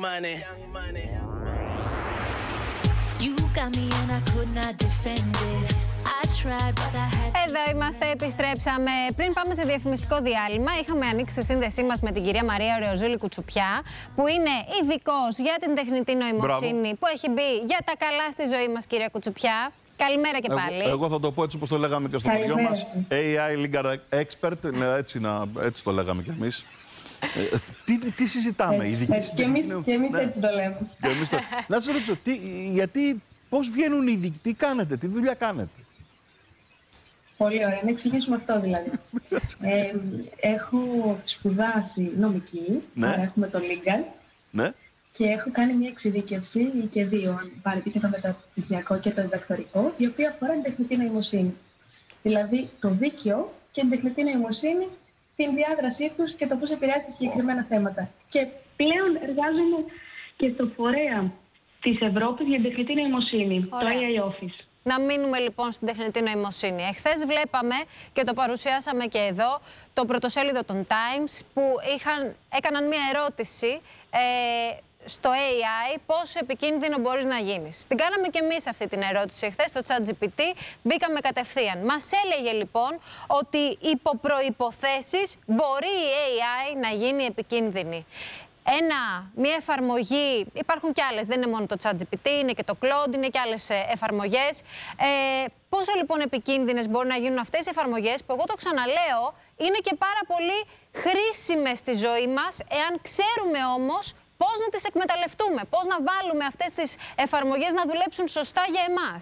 money. You got me and I could not defend it. Εδώ είμαστε, επιστρέψαμε. Πριν πάμε σε διαφημιστικό διάλειμμα, είχαμε ανοίξει τη σύνδεσή μας με την κυρία Μαρία Ωρεοζούλη Κουτσουπιά, που είναι ειδικός για την τεχνητή νοημοσύνη, που έχει μπει για τα καλά στη ζωή μας, κυρία Κουτσουπιά. Καλημέρα και πάλι. Εγώ θα το πω έτσι όπως το λέγαμε και στο χωριό μας. AI Legal Expert, έτσι το λέγαμε κι εμείς. Τι συζητάμε, και εμείς έτσι το λέμε. Να σας ρωτήσω, πώς βγαίνουν οι ειδικοί, τι κάνετε, τι δουλειά κάνετε? Πολύ ωραία, να εξηγήσουμε αυτό δηλαδή. Έχω σπουδάσει νομική, άρα έχουμε το legal, και έχω κάνει μια εξειδίκευση και δύο, αν πάρετε και το μεταπτυχιακό και το διδακτορικό, η οποία αφορά την τεχνητή νοημοσύνη. Δηλαδή το δίκαιο και την τεχνητή νοημοσύνη, την διάδρασή τους και το πώς επηρεάζει συγκεκριμένα θέματα. Και πλέον εργάζομαι και στο φορέα της Ευρώπης για την τεχνητή νοημοσύνη, το AI Office. Να μείνουμε λοιπόν στην τεχνητή νοημοσύνη. Εχθές βλέπαμε και το παρουσιάσαμε και εδώ το πρωτοσέλιδο των Times που έκαναν μία ερώτηση στο AI πόσο επικίνδυνο μπορείς να γίνεις. Την κάναμε και εμείς αυτή την ερώτηση εχθές στο ChatGPT, μπήκαμε κατευθείαν. Μας έλεγε λοιπόν ότι υπό προϋποθέσεις μπορεί η AI να γίνει επικίνδυνη. Μία εφαρμογή, υπάρχουν και άλλες, δεν είναι μόνο το ChatGPT, είναι και το Claude, είναι και άλλες εφαρμογές. Πόσο λοιπόν επικίνδυνες μπορούν να γίνουν αυτές οι εφαρμογές, που εγώ το ξαναλέω, είναι και πάρα πολύ χρήσιμες στη ζωή μας, εάν ξέρουμε όμως πώς να τις εκμεταλλευτούμε, πώς να βάλουμε αυτές τις εφαρμογές να δουλέψουν σωστά για εμάς.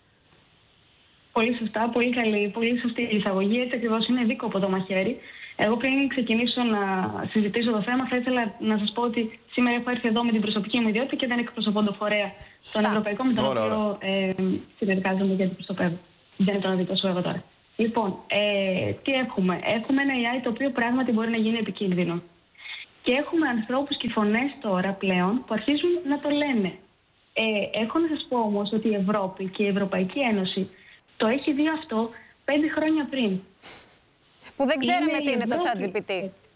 Πολύ σωστά, πολύ καλή, πολύ σωστή εισαγωγή, έτσι ακριβώς είναι δίκο από το μαχαίρι. Εγώ πριν ξεκινήσω να συζητήσω το θέμα, θα ήθελα να σας πω ότι σήμερα έχω έρθει εδώ με την προσωπική μου ιδιότητα και δεν εκπροσωπώ το φορέα στον Ευρωπαϊκό, με τον οποίο συνεργάζομαι και αντιπροσωπεύω. Δεν είναι το να δικό εγώ τώρα. Λοιπόν, τι έχουμε? Έχουμε ένα AI το οποίο πράγματι μπορεί να γίνει επικίνδυνο. Και έχουμε ανθρώπους και φωνές τώρα πλέον που αρχίζουν να το λένε. Έχω να σας πω όμως ότι η Ευρώπη και η Ευρωπαϊκή Ένωση το έχει δει αυτό 5 χρόνια πριν. Που δεν ξέραμε τι είναι το ChatGPT.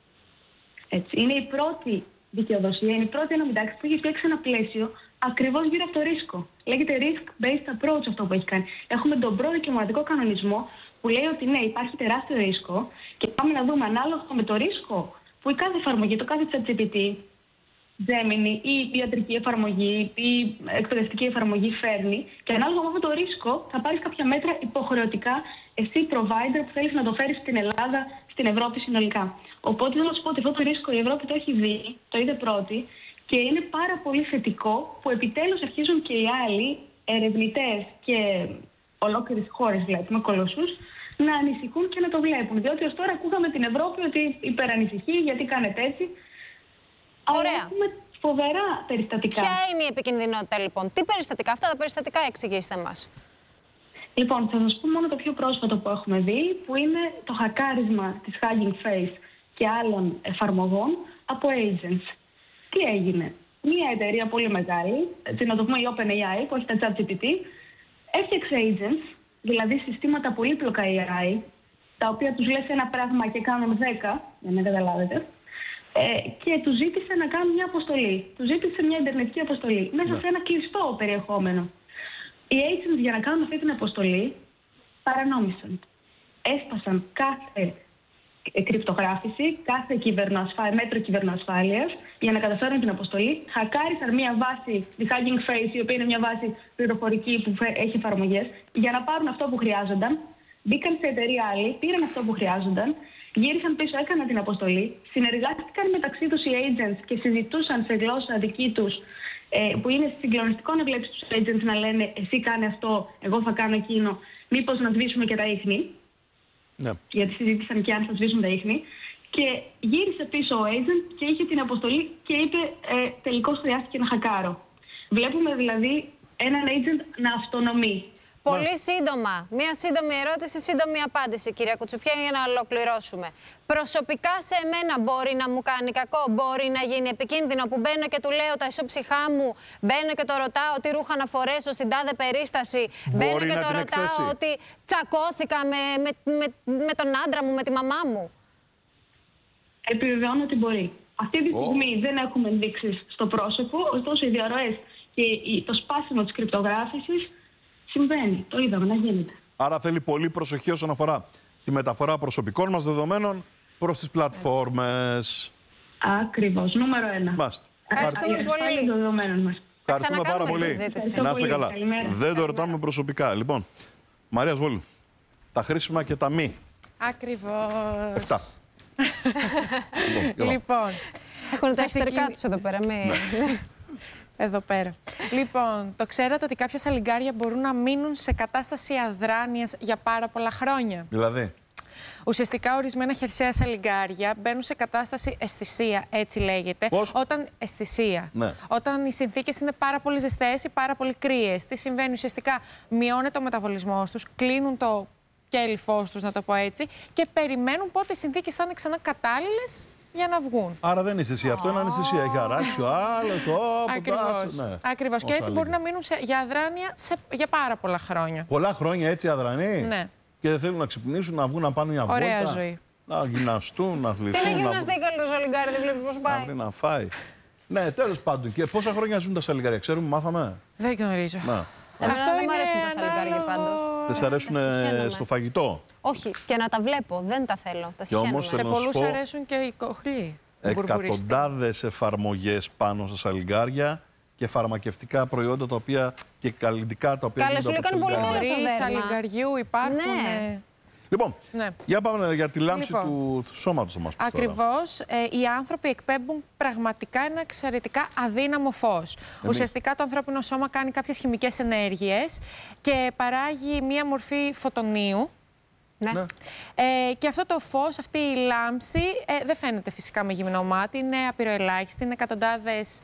Έτσι. Είναι η πρώτη δικαιοδοσία, είναι η πρώτη ενόμη τάξη που έχει φτιάξει ένα πλαίσιο ακριβώς γύρω από το ρίσκο. Λέγεται risk-based approach αυτό που έχει κάνει. Έχουμε τον πρώτο δικαιωματικό κανονισμό που λέει ότι ναι, υπάρχει τεράστιο ρίσκο και πάμε να δούμε ανάλογα με το ρίσκο που η κάθε εφαρμογή, το κάθε ChatGPT, Gemini ή ιατρική εφαρμογή ή εκπαιδευτική εφαρμογή φέρνει, και ανάλογα με αυτό το ρίσκο θα πάρεις κάποια μέτρα υποχρεωτικά εσύ provider που θέλεις να το φέρεις στην Ελλάδα, στην Ευρώπη συνολικά. Οπότε θέλω να σου πω ότι αυτό το ρίσκο η Ευρώπη το έχει δει, το είδε πρώτη, και είναι πάρα πολύ θετικό που επιτέλους αρχίζουν και οι άλλοι ερευνητές και ολόκληρες χώρες, δηλαδή με κολοσσούς, να ανησυχούν και να το βλέπουν. Διότι ως τώρα ακούγαμε την Ευρώπη ότι υπερανησυχεί, γιατί κάνετε έτσι. Ωραία. Αλλά έχουμε φοβερά περιστατικά. Ποια είναι η επικινδυνότητα λοιπόν? Τι περιστατικά? Αυτά τα περιστατικά εξηγήστε μας. Λοιπόν, θα σας πω μόνο το πιο πρόσφατο που έχουμε δει, που είναι το χακάρισμα της Hugging Face και άλλων εφαρμογών από agents. Τι έγινε? Μία εταιρεία πολύ μεγάλη, να το πούμε η OpenAI, που έχει τα ChatGPT, έφτιαξε agents, δηλαδή συστήματα πολύπλοκα AI, τα οποία τους λες ένα πράγμα και κάνουν 10, για να καταλάβετε, και του ζήτησε να κάνουν μια αποστολή. Του ζήτησε μια ιντερνετική αποστολή μέσα σε ένα κλειστό περιεχόμενο. Οι agents για να κάνουν αυτή την αποστολή παρανόμησαν. Έσπασαν κάθε κρυπτογράφηση, κάθε μέτρο κυβερνοασφάλειας για να καταφέρουν την αποστολή. Χακάρισαν μια βάση, τη Hugging Face, η οποία είναι μια βάση πληροφορική που έχει εφαρμογές, για να πάρουν αυτό που χρειάζονταν. Μπήκαν σε εταιρεία άλλη, πήραν αυτό που χρειάζονταν, γύρισαν πίσω, έκαναν την αποστολή, συνεργάστηκαν μεταξύ τους οι agents και συζητούσαν σε γλώσσα δική τους, που είναι συγκλονιστικό να βλέπεις τους agents να λένε εσύ κάνε αυτό, εγώ θα κάνω εκείνο, μήπως να σβήσουμε και τα ίχνη. Ναι. Γιατί συζήτησαν και αν θα σβήσουν τα ίχνη. Και γύρισε πίσω ο agent και είχε την αποστολή και είπε τελικώς χρειάστηκε να χακάρω. Βλέπουμε δηλαδή έναν agent να αυτονομεί. Πολύ σύντομα. Μία σύντομη ερώτηση, σύντομη απάντηση, κυρία Κουτσουπιά, για να ολοκληρώσουμε. Προσωπικά σε εμένα μπορεί να μου κάνει κακό, μπορεί να γίνει επικίνδυνο που μπαίνω και του λέω τα ισόψυχά μου, μπαίνω και το ρωτάω τι ρούχα να φορέσω στην τάδε περίσταση, μπαίνω και το ρωτάω ότι τσακώθηκα με τον άντρα μου, με τη μαμά μου. Επιβεβαιώνω ότι μπορεί. Αυτή τη στιγμή δεν έχουμε ενδείξεις στο πρόσωπο, ωστόσο οι διαρροές και το σπάσιμο της κρυπτογράφησης συμβαίνει. Το είδαμε να γίνεται. Άρα θέλει πολύ προσοχή όσον αφορά τη μεταφορά προσωπικών μας δεδομένων προς τις πλατφόρμες. Ακριβώς. Νούμερο 1. Μάστε. Ευχαριστούμε πολύ. Των δεδομένων μας. Ευχαριστούμε πάρα πολύ. Να είστε καλά. Καλημέρα. Δεν το ρωτάμε προσωπικά. Λοιπόν, Μαρία Σβόλου, τα χρήσιμα και τα μη. Ακριβώς. 7. Λοιπόν, Έχουν τα εξωτερικά τους εδώ πέρα. εδώ πέρα. Λοιπόν, το ξέρατε ότι κάποια σαλιγκάρια μπορούν να μείνουν σε κατάσταση αδράνειας για πάρα πολλά χρόνια? Δηλαδή. Ουσιαστικά, ορισμένα χερσαία σαλιγκάρια μπαίνουν σε κατάσταση αισθησία, έτσι λέγεται. Πώς? Όταν αισθησία. Ναι. Όταν οι συνθήκες είναι πάρα πολύ ζεστές ή πάρα πολύ κρύες. Τι συμβαίνει? Ουσιαστικά μειώνεται ο μεταβολισμός τους, κλείνουν το κέλυφός τους, να το πω έτσι, και περιμένουν πότε οι συνθήκες θα είναι ξανά κατάλληλες για να βγουν. Άρα δεν είναι αισθησία. Αυτό είναι αναισθησία. Έχει αράξει ο άλλος. Ακριβώς. Ναι. Ακριβώς. Και έτσι μπορούν να μείνουν για αδράνεια για πάρα πολλά χρόνια. Πολλά χρόνια έτσι αδρανοί. Ναι. Και δεν θέλουν να ξυπνήσουν, να βγουν να πάνε μια βόλτα. Ωραία ζωή. Να γυμναστούν, να Τι να αθληθούν. γυμναστεί καλό το σαλιγκάρι, δεν βλέπεις πώς Να πάει. βρει να φάει. Ναι, τέλος πάντων. Και πόσα χρόνια ζουν τα σαλιγκάρια, ξέρουμε, μάθαμε. Δεν γνωρίζω. Να. Αυτό δεν μ' αρέσουν τα σαλιγκάρια πάντως. Δεν σ' αρέσουν συχαίνομαι. στο φαγητό. Όχι, και να τα βλέπω, δεν τα θέλω. Τα Και όμως συχαίνομαι. Σε θέλω να σου πολλούς πω, αρέσουν και οι κοχλοί. εκατοντάδες εφαρμογές πάνω στα σαλιγκάρια και φαρμακευτικά προϊόντα τα οποία και καλλιτικά τα οποία Καλέ, σου λέει, κάνει πολύ σαλιγκάρια. καλό. Μορφή στο δέρμα. σαλιγκαριού υπάρχουν. Ναι. Λοιπόν, Ναι. για πάμε για τη λάμψη Λοιπόν. του σώματος θα μας πεις τώρα. Ακριβώς, οι άνθρωποι εκπέμπουν πραγματικά ένα εξαιρετικά αδύναμο φως. Ουσιαστικά το ανθρώπινο σώμα κάνει κάποιες χημικές ενέργειες και παράγει μία μορφή φωτονίου. Ναι. Ναι. Και αυτό το φως, αυτή η λάμψη δεν φαίνεται φυσικά με γυμνό μάτι, είναι απειροελάχιστη, είναι εκατοντάδες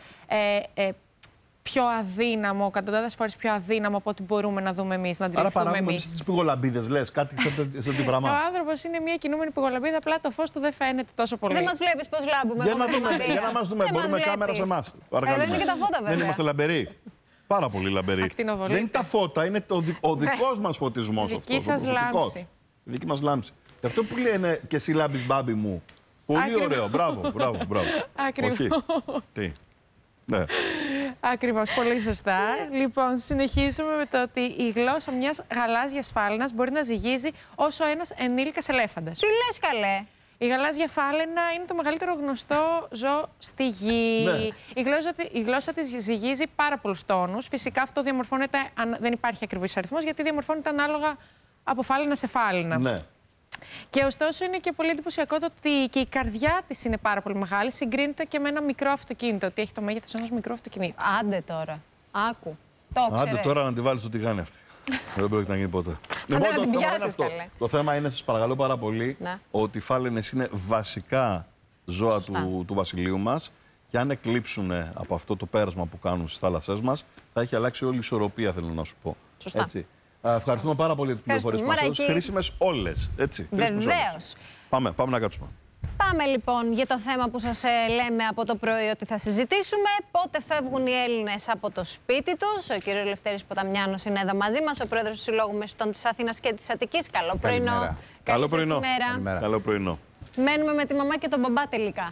πιο αδύναμο, εκατοντάδες φορές πιο αδύναμο από ό,τι μπορούμε να δούμε εμείς, να Άρα αντιληφθούμε παράγουμε εμείς. τις πυγολαμπίδες, λες, κάτι σαν την Ο πράγμα. άνθρωπος είναι μια κινούμενη πυγολαμπίδα, απλά το φως του δεν φαίνεται τόσο πολύ. Δεν μας βλέπεις πώς λάμπουμε. Για εγώ να με τη δούμε, Μαρία. για να μας δούμε, Δεν μπορούμε μας κάμερα σε βλέπεις. εμάς. Δεν είναι και τα φώτα βέβαια. Δεν είμαστε λαμπεροί. Πάρα πολύ λαμπεροί. Ακτινοβολείτε. Δεν είναι τα φώτα, είναι ο δικός μας φωτισμός Δική αυτός. σας ο προσωπικός. λάμψη. Η δική μας λάμψη. Και αυτό που λένε και εσύ λάμπεις μπάμπι μου. Πολύ Ακριβώς. ωραίο. Μπράβο, μπράβο, μπράβο. Ακριβώς. Όχι. Τι. Ναι. Ακριβώς, πολύ σωστά. Λοιπόν, συνεχίζουμε με το ότι η γλώσσα μιας γαλάζιας φάλαινας μπορεί να ζυγίζει όσο ένας ενήλικας ελέφαντας. Τι λες καλέ. Η γαλάζια φάλαινα είναι το μεγαλύτερο γνωστό ζώο στη γη. Ναι. Η γλώσσα της ζυγίζει πάρα πολλούς τόνους. Φυσικά αυτό διαμορφώνεται, δεν υπάρχει ακριβής αριθμός, γιατί διαμορφώνεται ανάλογα από φάλαινα σε φάλαινα. Ναι. Και ωστόσο είναι και πολύ εντυπωσιακό το ότι και η καρδιά της είναι πάρα πολύ μεγάλη. Συγκρίνεται και με ένα μικρό αυτοκίνητο, ότι έχει το μέγεθος ενός μικρού αυτοκινήτου. Άντε τώρα. Άκου. Το Άντε ξέρεις. τώρα να τη βάλεις στο τηγάνι αυτή. Δεν πρόκειται να γίνει ποτέ. να την το θέμα πιάσεις, είναι αυτό. καλέ. Το θέμα είναι, σας παρακαλώ πάρα πολύ, Να. ότι οι φάλαινες είναι βασικά ζώα Σωστά. του βασιλείου μας και αν εκλείψουν από αυτό το πέρασμα που κάνουν στις θάλασσές μας, θα έχει αλλάξει όλη η ισορροπία, θέλω να σου πω. Σωστά. Έτσι. Ευχαριστούμε πάρα πολύ για τις πληροφορίες που μας Ευχαριστούμε, έδωσες. Μαράκη. Χρήσιμες όλες. Έτσι. Χρήσιμες Βεβαίως. όλες. Πάμε να κάτσουμε. Πάμε λοιπόν για το θέμα που σας λέμε από το πρωί ότι θα συζητήσουμε. Πότε φεύγουν οι Έλληνες από το σπίτι τους. Ο κύριος Λευτέρης Ποταμιάνος είναι εδώ μαζί μας, ο πρόεδρος του Συλλόγου Μεσητών της Αθήνας και της Αττικής. Καλό πρωινό. Καλημέρα. Καλό Καλή σας πρωινό. ημέρα. Καλό πρωινό. Μένουμε με τη μαμά και τον μπαμπά τελικά.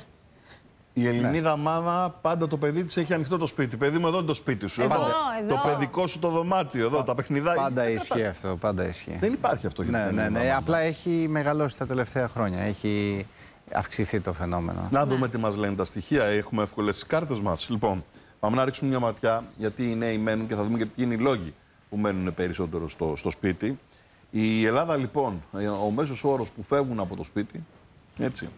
Η Ελληνίδα μάνα πάντα το παιδί της έχει ανοιχτό το σπίτι. Παιδί μου, εδώ είναι το σπίτι σου. Εδώ. Το παιδικό σου το δωμάτιο. Εδώ, τα παιχνιδάκια. Πάντα ισχύει αυτό, πάντα ισχύει. Δεν υπάρχει αυτό για την Ναι, Ελληνίδα ναι, ναι. μάνα. Απλά έχει μεγαλώσει τα τελευταία χρόνια. Έχει αυξηθεί το φαινόμενο. Να δούμε τι μας λένε τα στοιχεία. Έχουμε εύκολες τις κάρτες μας. Λοιπόν, πάμε να ρίξουμε μια ματιά, γιατί οι νέοι μένουν και θα δούμε και ποιοι είναι οι λόγοι που μένουν περισσότερο στο σπίτι. Η Ελλάδα, λοιπόν, ο μέσος όρος που φεύγουν από το σπίτι, έτσι,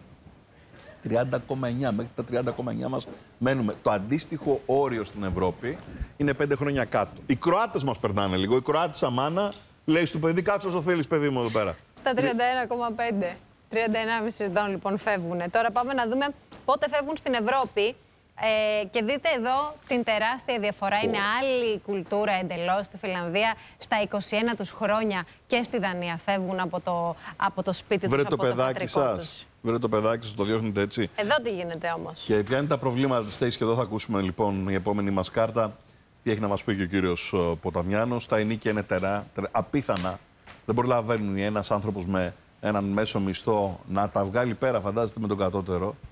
30,9, μέχρι τα 30,9 μας μένουμε. Το αντίστοιχο όριο στην Ευρώπη είναι 5 χρόνια κάτω. Οι Κροάτες μας περνάνε λίγο. Η Κροάτισσα μάνα λέει στο παιδί, κάτσε όσο θέλεις, παιδί μου, εδώ πέρα. Στα 31,5. 31,5 ετών λοιπόν φεύγουν. Τώρα πάμε να δούμε πότε φεύγουν στην Ευρώπη. Και δείτε εδώ την τεράστια διαφορά. Είναι άλλη κουλτούρα εντελώς στη Φιλανδία. Στα 21 τους χρόνια και στη Δανία φεύγουν από το σπίτι τους, Βρε από το το παιδάκι πατρικό σας. τους. Βρε το παιδάκι σας, το διώχνετε έτσι. Εδώ τι γίνεται όμως. Και ποια είναι τα προβλήματα της θέσης, και εδώ θα ακούσουμε λοιπόν η επόμενη μας κάρτα. Τι έχει να μας πει και ο κύριος Ποταμιάνος. Τα ενίκια είναι απίθανα. Δεν προλαβαίνει ένας άνθρωπος με έναν μέσο μισθό να τα βγάλει πέρα, φαντάζεστε, με τον κατώτερο.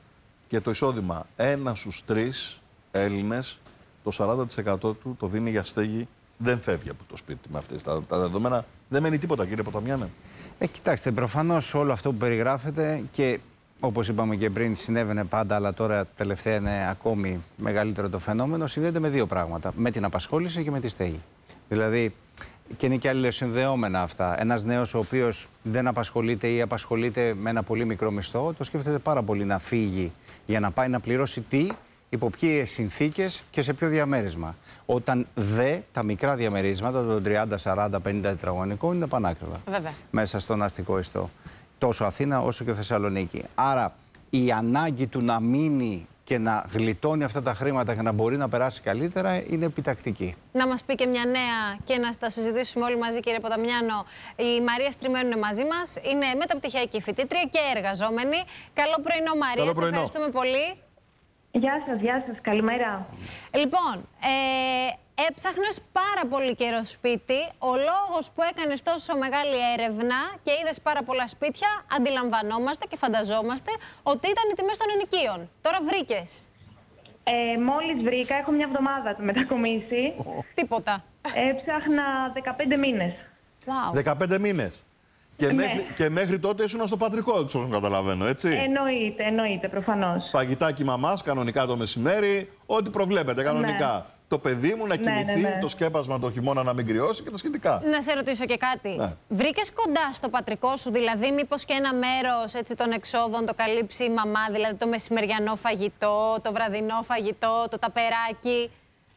και το εισόδημα 1 στους 3 Έλληνες, το 40% του το δίνει για στέγη, δεν φεύγει από το σπίτι με αυτές τα δεδομένα. Δεν μένει τίποτα, κύριε Ποταμιάνε. Κοιτάξτε, προφανώς όλο αυτό που περιγράφεται και όπως είπαμε και πριν, συνέβαινε πάντα, αλλά τώρα τελευταία είναι ακόμη μεγαλύτερο το φαινόμενο, συνδέεται με δύο πράγματα. Με την απασχόληση και με τη στέγη. Δηλαδή, και είναι και αλληλοσυνδεόμενα αυτά. Ένας νέος ο οποίος δεν απασχολείται ή απασχολείται με ένα πολύ μικρό μισθό, το σκέφτεται πάρα πολύ να φύγει για να πάει να πληρώσει τι, υπό ποιες συνθήκες και σε ποιο διαμέρισμα. Όταν τα μικρά διαμερίσματα, των 30, 40, 50 τετραγωνικών, είναι πανάκριβα. Βέβαια. Μέσα στον αστικό ιστό. Τόσο Αθήνα όσο και Θεσσαλονίκη. Άρα η ανάγκη του να μείνει και να γλιτώνει αυτά τα χρήματα και να μπορεί να περάσει καλύτερα είναι επιτακτική. Να μας πει και μια νέα και να τα συζητήσουμε όλοι μαζί, κύριε Ποταμιάνο. Η Μαρία Στριμμένου είναι μαζί μας. Είναι μεταπτυχιακή φοιτήτρια και εργαζόμενη. Καλό πρωινό, Μαρία. Σας ευχαριστούμε πολύ. Γεια σας, καλημέρα. Λοιπόν, έψαχνες πάρα πολύ καιρό σπίτι. Ο λόγος που έκανες τόσο μεγάλη έρευνα και είδες πάρα πολλά σπίτια, αντιλαμβανόμαστε και φανταζόμαστε ότι ήταν οι τιμές των ενοικίων. Τώρα βρήκες. Μόλις βρήκα, έχω μια εβδομάδα το μετακομίσει. Τίποτα. Έψαχνα 15 μήνες. Wow. 15 μήνες. Και μέχρι τότε ήσουν στο πατρικό, όσο καταλαβαίνω, έτσι. Εννοείται, προφανώς. Φαγητάκι μαμάς, κανονικά το μεσημέρι, ό,τι προβλέπετε κανονικά. Ναι. Το παιδί μου να κοιμηθεί, το σκέπασμα το χειμώνα να μην κρυώσει και τα σχετικά. Να σε ρωτήσω και κάτι. Ναι. Βρήκες κοντά στο πατρικό σου, δηλαδή μήπως και ένα μέρος έτσι, των εξόδων το καλύψει η μαμά, δηλαδή το μεσημεριανό φαγητό, το βραδινό φαγητό, το ταπεράκι?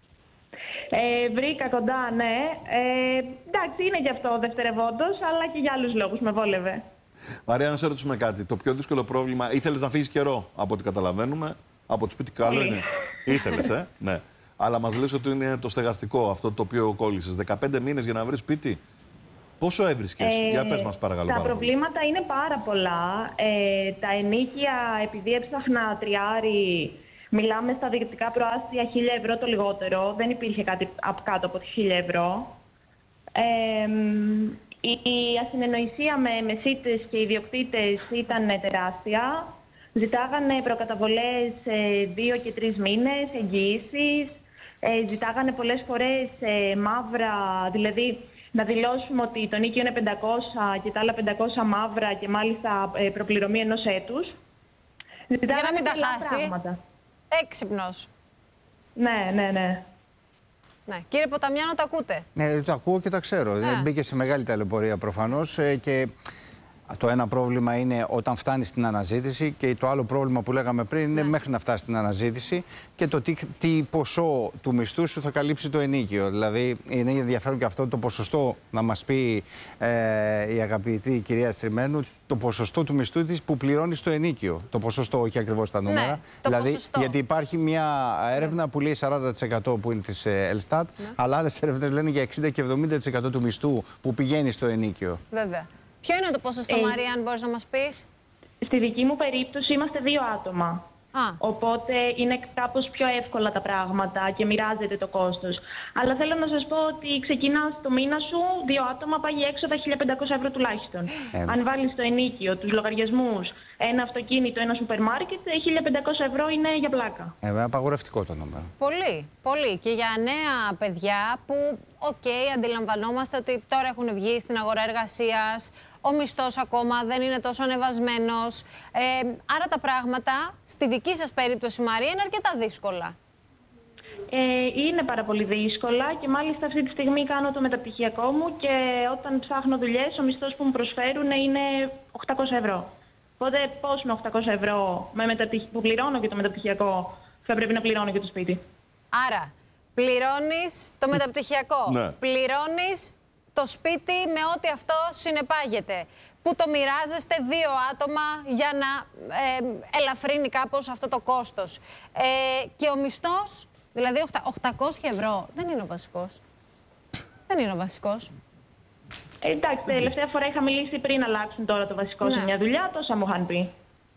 Βρήκα κοντά, ναι. Εντάξει, είναι γι' αυτό δευτερευόντως, αλλά και για άλλους λόγους με βόλευε. Μαρία, να σε ρωτήσουμε κάτι. Το πιο δύσκολο πρόβλημα, ήθελες να φύγεις καιρό, από ό,τι καταλαβαίνουμε. Από το σπίτι καλό είναι. Ήθελες, ναι. Αλλά μας λες ότι είναι το στεγαστικό, αυτό το οποίο κόλλησες. 15 μήνες για να βρεις σπίτι. Πόσο έβρισκες, για πες μας παρακαλώ. Τα προβλήματα είναι πάρα πολλά. Τα ενοίκια, επειδή έψαχνα τριάρι, μιλάμε στα διοικητικά προάστια 1.000 ευρώ το λιγότερο. Δεν υπήρχε κάτι κάτω από 1.000 ευρώ. Η ασυνεννοησία με μεσίτες και ιδιοκτήτες ήταν τεράστια. Ζητάγανε προκαταβολές 2 και 3 μήνες, εγγυήσεις. Ζητάγανε πολλές φορές μαύρα, δηλαδή να δηλώσουμε ότι το νίκιο είναι 500 και τα άλλα 500 μαύρα και μάλιστα προπληρωμή ενός έτους. Για να μην τα χάσει. Έξυπνος. Ναι. Ναι. Κύριε Ποταμιάνο, τα ακούτε? Ναι, το ακούω και τα ξέρω. Μπήκε σε μεγάλη ταλαιπωρία προφανώς και το ένα πρόβλημα είναι όταν φτάνει στην αναζήτηση και το άλλο πρόβλημα που λέγαμε πριν είναι μέχρι να φτάσει στην αναζήτηση και το τι ποσό του μισθού σου θα καλύψει το ενοίκιο. Δηλαδή είναι ενδιαφέρον και αυτό το ποσοστό να μας πει η αγαπητή κυρία Στριμμένου, το ποσοστό του μισθού της που πληρώνει στο ενίκιο. Το ποσοστό, όχι ακριβώς τα νούμερα. Ναι, δηλαδή, ποσοστό. γιατί υπάρχει μια έρευνα που λέει 40% που είναι της Ελστάτ, αλλά άλλες έρευνες λένε για 60 και 70% του μισθού που πηγαίνει στο ενίκιο. Βέβαια. Ποιο είναι το ποσοστό, Μαρία, αν μπορείς να μας πεις? Στη δική μου περίπτωση είμαστε 2 άτομα. Οπότε είναι κάπως πιο εύκολα τα πράγματα και μοιράζεται το κόστος. Αλλά θέλω να σας πω ότι ξεκινάς το μήνα σου, 2 άτομα, πάγει έξοδα 1.500 ευρώ τουλάχιστον. Αν βάλεις το ενίκιο, τους λογαριασμούς, ένα αυτοκίνητο, ένα σούπερ μάρκετ, 1.500 ευρώ είναι για πλάκα. Απαγορευτικό το νούμερο. Πολύ. Και για νέα παιδιά που, αντιλαμβανόμαστε ότι τώρα έχουν βγει στην αγορά εργασίας, ο μισθός ακόμα δεν είναι τόσο ανεβασμένος. Άρα τα πράγματα, στη δική σας περίπτωση, Μαρία, είναι αρκετά δύσκολα. Είναι πάρα πολύ δύσκολα και μάλιστα αυτή τη στιγμή κάνω το μεταπτυχιακό μου και όταν ψάχνω δουλειές, ο μισθός που μου προσφέρουν είναι 800 ευρώ. Οπότε πώς με 800 ευρώ που πληρώνω και το μεταπτυχιακό θα πρέπει να πληρώνω και το σπίτι? Άρα, πληρώνεις το μεταπτυχιακό, πληρώνεις το σπίτι με ό,τι αυτό συνεπάγεται, που το μοιράζεστε 2 άτομα για να ελαφρύνει κάπως αυτό το κόστος. Και ο μισθός, δηλαδή 800 ευρώ, δεν είναι ο βασικός. Δεν είναι ο βασικός. Εντάξει, τελευταία φορά είχα μιλήσει πριν αλλάξουν τώρα το βασικό σε μια δουλειά, τόσα μου είχαν πει.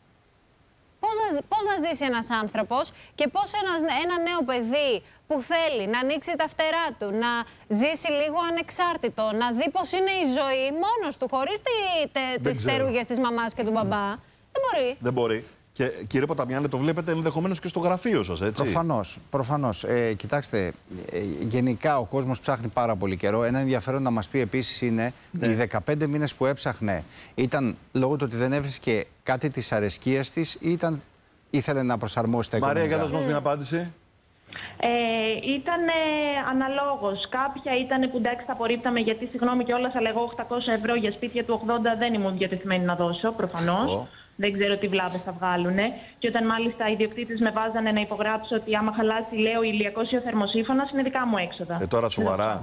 Πώς να ζήσει ένας άνθρωπος και πώς ένα νέο παιδί που θέλει να ανοίξει τα φτερά του, να ζήσει λίγο ανεξάρτητο, να δει πώς είναι η ζωή μόνος του, χωρίς τις στερούγες της μαμάς και του μπαμπά. Δεν μπορεί. Δεν μπορεί. Και κύριε Ποταμιάννη, το βλέπετε ενδεχομένως και στο γραφείο σας, έτσι. Προφανώς. Κοιτάξτε, γενικά ο κόσμος ψάχνει πάρα πολύ καιρό. Ένα ενδιαφέρον να μας πει επίσης είναι οι 15 μήνες που έψαχνε ήταν λόγω του ότι δεν έβρισκε κάτι της αρεσκίας της ή ήθελε να προσαρμόσει τα οικονομικά. Μαρία, για δώσ' μας μια απάντηση. Ήταν αναλόγως. Κάποια ήταν που εντάξει, τα απορρίπταμε γιατί συγγνώμη κιόλας, αλλά εγώ 800 ευρώ για σπίτια του 80 δεν ήμουν διατεθειμένη να δώσω, προφανώς. Δεν ξέρω τι βλάβες θα βγάλουν. Και όταν μάλιστα οι ιδιοκτήτες με βάζανε να υπογράψω ότι άμα χαλάσει, λέω, ηλιακός ή ο θερμοσύφωνας, είναι δικά μου έξοδα. Τώρα σοβαρά.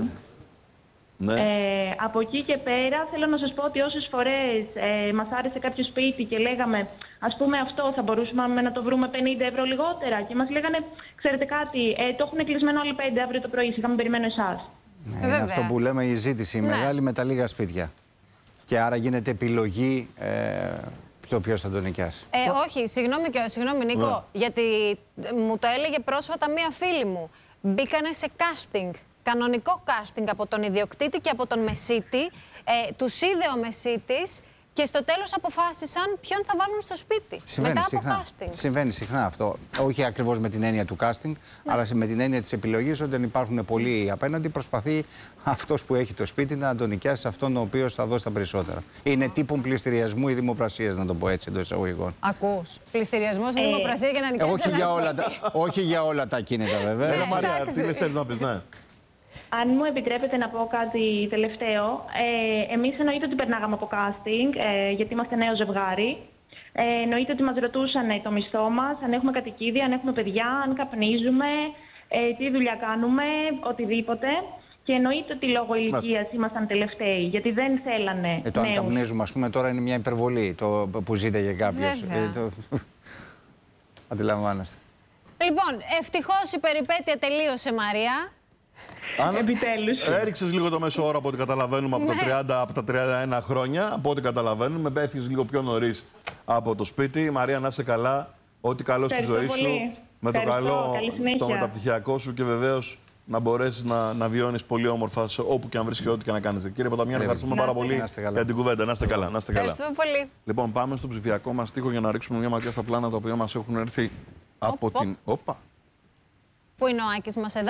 Ναι. Από εκεί και πέρα θέλω να σας πω ότι όσες φορές μας άρεσε κάποιο σπίτι και λέγαμε ας πούμε αυτό θα μπορούσαμε να το βρούμε 50 ευρώ λιγότερα και μας λέγανε ξέρετε κάτι, το έχουν κλεισμένο άλλοι 5 αύριο το πρωί, είχαμε περιμένω εσάς. Είναι αυτό που λέμε η ζήτηση μεγάλη με τα λίγα σπίτια. Και άρα γίνεται επιλογή το ποιος θα τον νοικιάσει. Όχι, συγγνώμη Νίκο, γιατί μου το έλεγε πρόσφατα μία φίλη μου. Μπήκανε σε casting. Κανονικό casting από τον ιδιοκτήτη και από τον μεσίτη. Τους είδε ο μεσίτης και στο τέλος αποφάσισαν ποιον θα βάλουν στο σπίτι. Μετά από casting. Συμβαίνει συχνά αυτό. Όχι ακριβώς με την έννοια του casting, αλλά με την έννοια της επιλογής. Όταν υπάρχουν πολλοί απέναντι, προσπαθεί αυτός που έχει το σπίτι να τον νοικιάσει σε αυτόν ο οποίος θα δώσει τα περισσότερα. Είναι τύπου πληστηριασμού ή δημοπρασίας, να το πω έτσι εντός εισαγωγικών. Ακούς. Πληστηριασμός ή δημοπρασία για να νοικιάσει. Όχι για όλα τα κίνητα, βέβαια. Μαρία, τι θες να πεις, ναι. Αν μου επιτρέπετε να πω κάτι τελευταίο, εμείς εννοείται ότι περνάγαμε από casting, γιατί είμαστε νέο ζευγάρι. Εννοείται ότι μας ρωτούσαν το μισθό μας, αν έχουμε κατοικίδια, αν έχουμε παιδιά, αν καπνίζουμε, τι δουλειά κάνουμε, οτιδήποτε. Και εννοείται ότι λόγω ηλικίας ήμασταν τελευταίοι, γιατί δεν θέλανε. Το αν καπνίζουμε, ας πούμε, τώρα είναι μια υπερβολή το που ζείτε για κάποιος. Αντιλαμβάνεστε. Λοιπόν, ευτυχώς η περιπέτεια τελείωσε, Μαρία. Επιτέλους. Έριξες λίγο το μέσο όρο από ό,τι καταλαβαίνουμε από τα 31 χρόνια. Από ό,τι καταλαβαίνουμε, έφυγες λίγο πιο νωρίς από το σπίτι. Μαρία, να είσαι καλά. Ό,τι καλό στη ζωή σου. Με το καλό, το μεταπτυχιακό σου και βεβαίως να μπορέσεις να βιώνεις πολύ όμορφα όπου και αν βρίσκεσαι, ό,τι και να κάνεις. Κύριε Ποταμιάννη, ευχαριστούμε πάρα πολύ για την κουβέντα. Να είστε καλά. Ευχαριστούμε πολύ. Λοιπόν, πάμε στο ψηφιακό μας τοίχο για να ρίξουμε μια ματιά στα πλάνα τα οποία μας έχουν έρθει από την. Πού είναι ο Άκης μας εδώ?